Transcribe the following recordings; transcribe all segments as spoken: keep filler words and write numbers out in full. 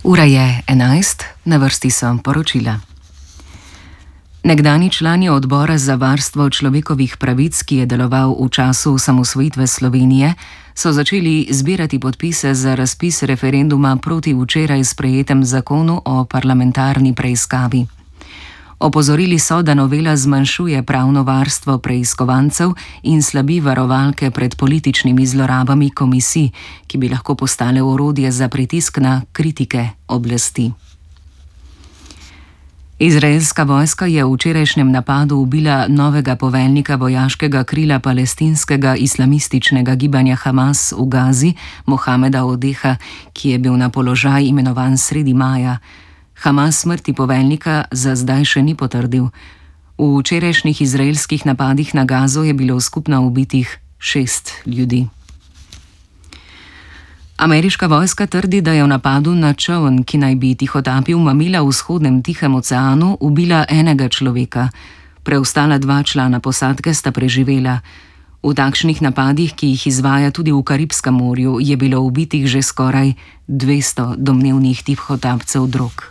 Ura je enajst, na vrsti so poročila. Nekdanji člani odbora za varstvo človekovih pravic, ki je deloval v času osamosvojitve Slovenije, so začeli zbirati podpise za razpis referenduma proti včeraj sprejetem zakonu o parlamentarni preiskavi. Opozorili so, da novela zmanjšuje pravno varstvo preiskovancev in slabi varovalke pred političnimi zlorabami komisij, ki bi lahko postale orodje za pritisk na kritike oblasti. Izraelska vojska je v včerajšnjem napadu ubila novega poveljnika vojaškega krila palestinskega islamističnega gibanja Hamas v Gazi, Mohameda Odeha, ki je bil na položaj imenovan sredi maja. Hamas smrti poveljnika za zdaj še ni potrdil. V včerajšnjih izraelskih napadih na Gazo je bilo skupno ubitih šest ljudi. Ameriška vojska trdi, da je v napadu na čoln, ki naj bi tihotapil mamila v vzhodnem Tihem oceanu, ubila enega človeka. Preostala dva člana posadke sta preživela. V takšnih napadih, ki jih izvaja tudi v Karibskem morju, je bilo ubitih že skoraj dvesto domnevnih tihotapcev drog.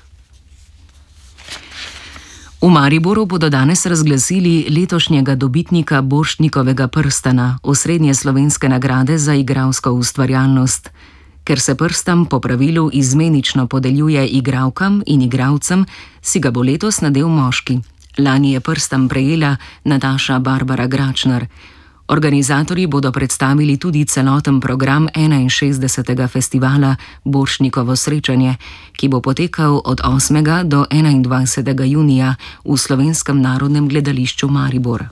V Mariboru bodo danes razglasili letošnjega dobitnika Borštnikovega prstana, osrednje slovenske nagrade za igralsko ustvarjalnost. Ker se prstan po pravilu izmenično podeljuje igralkam in igralcem, si ga bo letos nadel moški. Lani je prstan prejela Nataša Barbara Gračner. Organizatorji bodo predstavili tudi celoten program enainšestdesetega festivala Borštnikovo srečanje, ki bo potekal od osmega do enaindvajsetega junija v Slovenskem narodnem gledališču Maribor.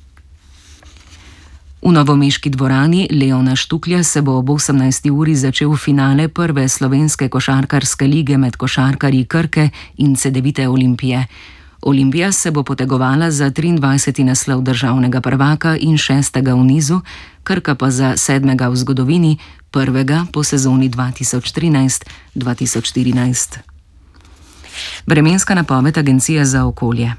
V novomeški dvorani Leona Štuklja se bo ob osemnajsti uri začel finale prve slovenske košarkarske lige med košarkarji Krke in Cedevite Olimpije. Olimpija se bo potegovala za triindvajseti naslov državnega prvaka in šestega v nizu, Krka pa za sedmega v zgodovini, prvega po sezoni dva tisoč trinajst dva tisoč štirinajst. Vremenska napoved Agencije za okolje.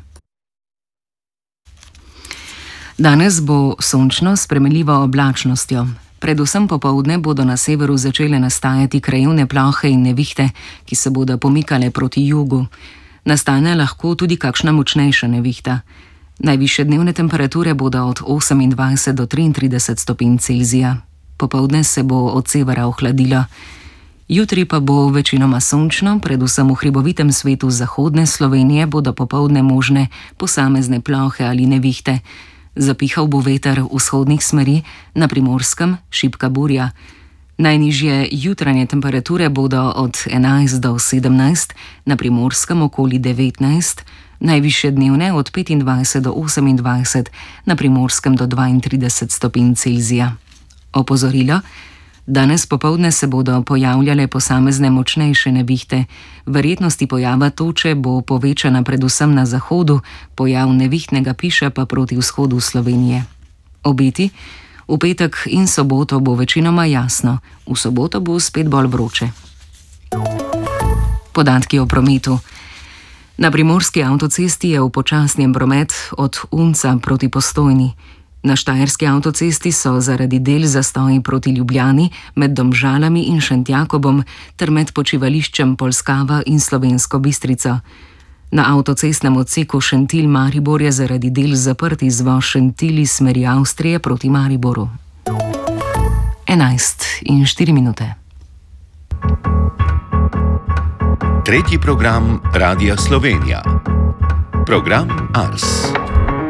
Danes bo sončno s spremenljivo oblačnostjo. Predvsem popoldne bodo na severu začele nastajati krajevne plohe in nevihte, ki se bodo pomikale proti jugu. Nastane lahko tudi kakšna močnejša nevihta. Najvišje dnevne temperature bodo od osemindvajset do triintrideset stopinj Celzija. Popoldne se bo od severa ohladilo. Jutri pa bo večinoma sončno, predvsem v hribovitem svetu zahodne Slovenije bodo popoldne možne posamezne plohe ali nevihte. Zapihal bo veter vzhodnih smeri, na Primorskem šibka burja. Najnižje jutranje temperature bodo od enajst do sedemnajst, na Primorskem okoli devetnajst, najvišje dnevne od petindvajset do osemindvajset, na Primorskem do dvaintrideset stopinj Celzija. Opozorilo: danes popoldne se bodo pojavljale posamezne močnejše nevihte. Verjetnosti pojava toče bo povečana predvsem na zahodu, pojav nevihtnega piša pa proti vzhodu Slovenije. Obeti: v petek in soboto bo večinoma jasno, v soboto bo spet bolj vroče. Podatki o prometu. Na primorski avtocesti je upočasnjen promet od Unca proti Postojni. Na štajerski avtocesti so zaradi del zastoji proti Ljubljani, med Domžalami in Šentjakobom ter med počivališčem Polskava in Slovensko Bistrico. Na avtocestnem odseku Šentilj-Maribor je zaradi del zaprt izvoz Šentilj iz smeri Avstrije proti Mariboru. enajst in štiri minute. Tretji program Radia Slovenija. Program Ars.